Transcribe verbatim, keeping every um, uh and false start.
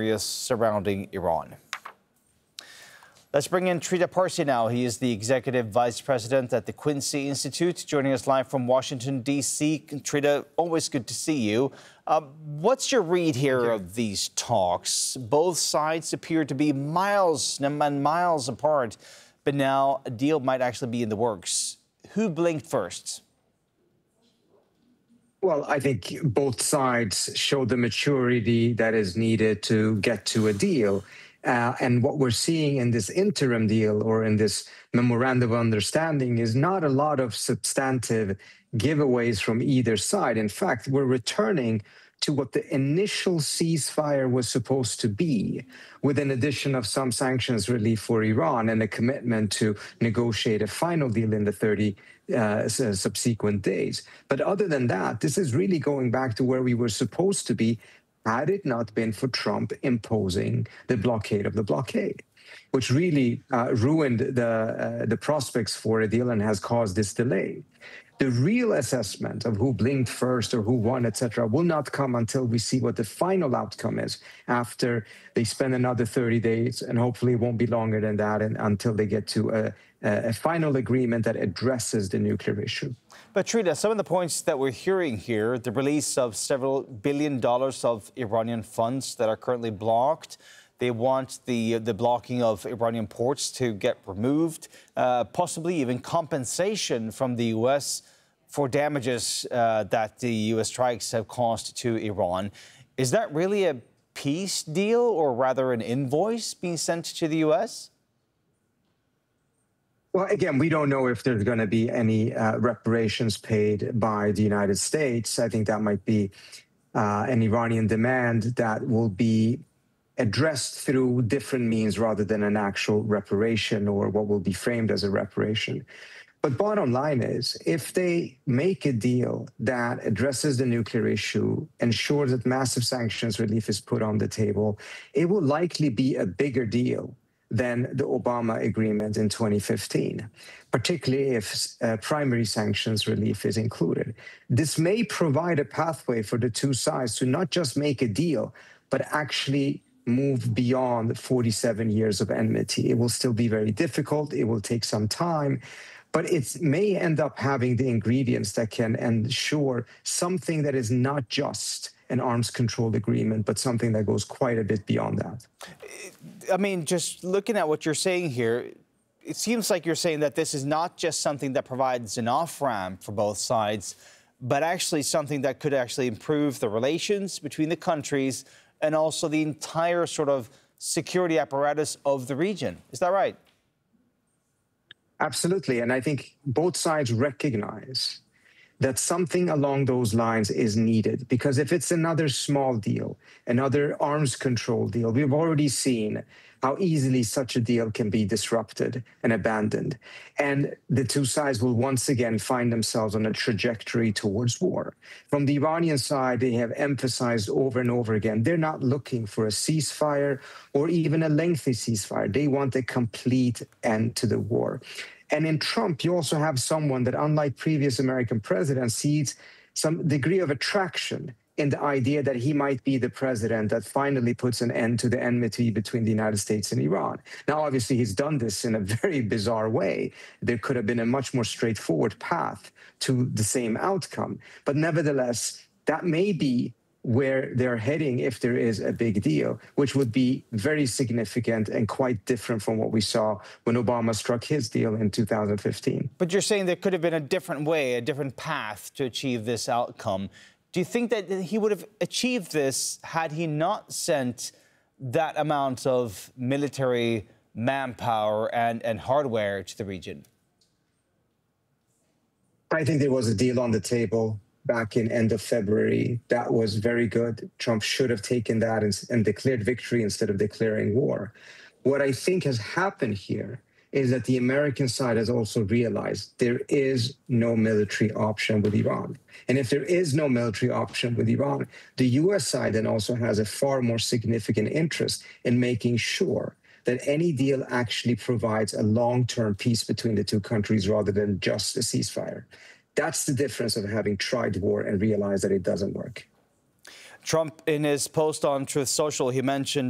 serious surrounding Iran. Let's bring in Trita Parsi now. He is the Executive Vice President at the Quincy Institute, joining us live from Washington, D C Trita, always good to see you. Uh, what's your read here of these talks? Both sides appear to be miles and miles apart, but now a deal might actually be in the works. Who blinked first? Well, I think both sides show the maturity that is needed to get to a deal. Uh, and what we're seeing in this interim deal or in this memorandum of understanding is not a lot of substantive giveaways from either side. In fact, we're returning to what the initial ceasefire was supposed to be, with an addition of some sanctions relief for Iran and a commitment to negotiate a final deal in the thirty uh, subsequent days. But other than that, this is really going back to where we were supposed to be had it not been for Trump imposing the blockade of the blockade, which really uh, ruined the, uh, the prospects for a deal and has caused this delay. The real assessment of who blinked first or who won, et cetera, will not come until we see what the final outcome is after they spend another thirty days, and hopefully it won't be longer than that, and until they get to a, a final agreement that addresses the nuclear issue. But Trita, some of the points that we're hearing here, the release of several billion dollars of Iranian funds that are currently blocked. They want the the blocking of Iranian ports to get removed, uh, possibly even compensation from the U S for damages uh, that the U S strikes have caused to Iran. Is that really a peace deal, or rather an invoice being sent to the U S? Well, again, we don't know if there's going to be any uh, reparations paid by the United States. I think that might be uh, an Iranian demand that will be addressed through different means rather than an actual reparation or what will be framed as a reparation. But bottom line is, if they make a deal that addresses the nuclear issue, ensures that massive sanctions relief is put on the table, it will likely be a bigger deal than the Obama agreement in twenty fifteen, particularly if uh, primary sanctions relief is included. This may provide a pathway for the two sides to not just make a deal, but actually move beyond forty-seven years of enmity. It will still be very difficult. It will take some time, but it may end up having the ingredients that can ensure something that is not just an arms control agreement, but something that goes quite a bit beyond that. I mean, just looking at what you're saying here, it seems like you're saying that this is not just something that provides an off-ramp for both sides, but actually something that could actually improve the relations between the countries and also the entire sort of security apparatus of the region. Is that right? Absolutely. And I think both sides recognize that something along those lines is needed, because if it's another small deal, another arms control deal, we've already seen how easily such a deal can be disrupted and abandoned. And the two sides will once again find themselves on a trajectory towards war. From the Iranian side, they have emphasized over and over again, they're not looking for a ceasefire or even a lengthy ceasefire. They want a complete end to the war. And in Trump, you also have someone that, unlike previous American presidents, sees some degree of attraction in the idea that he might be the president that finally puts an end to the enmity between the United States and Iran. Now, obviously, he's done this in a very bizarre way. There could have been a much more straightforward path to the same outcome. But nevertheless, that may be where they're heading if there is a big deal, which would be very significant and quite different from what we saw when Obama struck his deal in two thousand fifteen. But you're saying there could have been a different way, a different path to achieve this outcome. Do you think that he would have achieved this had he not sent that amount of military manpower and, and hardware to the region? I think there was a deal on the table back in end of February. That was very good. Trump should have taken that and, and declared victory instead of declaring war. What I think has happened here is that the American side has also realized there is no military option with Iran. And if there is no military option with Iran, the U S side then also has a far more significant interest in making sure that any deal actually provides a long-term peace between the two countries rather than just a ceasefire. That's the difference of having tried war and realized that it doesn't work. Trump, in his post on Truth Social, he mentioned